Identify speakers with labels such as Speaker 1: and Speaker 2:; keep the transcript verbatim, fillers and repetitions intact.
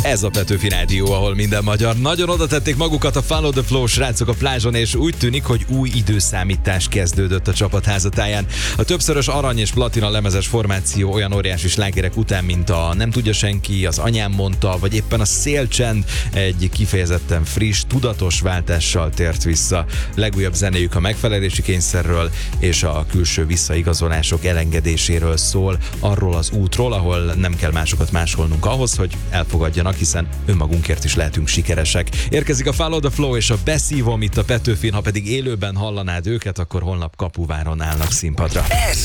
Speaker 1: Ez a Petőfi Rádió, ahol minden magyar. Nagyon oda tették magukat a Follow the Flow srácok a plázson, és úgy tűnik, hogy új időszámítás kezdődött a csapat házatáján. A többszörös arany és platina lemezes formáció olyan óriási slágerek után, mint a Nem tudja senki, az Anyám mondta, vagy éppen a Szélcsend egy kifejezetten friss, tudatos váltással tért vissza. Legújabb zenéjük a megfelelési kényszerről és a külső visszaigazolások elengedéséről szól, arról az útról, ahol nem kell másokat másolnunk ahhoz, hogy elfogadjanak, hiszen önmagunkért is lehetünk sikeresek. Érkezik a Follow the Flow és a Beszívom itt a Petőfin, ha pedig élőben hallanád őket, akkor holnap Kapuváron állnak színpadra.
Speaker 2: Ez